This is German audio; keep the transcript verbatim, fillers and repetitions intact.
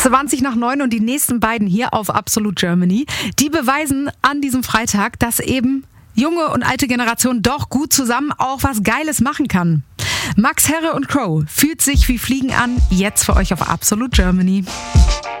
zwanzig nach neun und die nächsten beiden hier auf Absolute Germany, die beweisen an diesem Freitag, dass eben junge und alte Generation doch gut zusammen auch was Geiles machen kann. Max Herre und Crow fühlt sich wie Fliegen an, jetzt für euch auf Absolute Germany.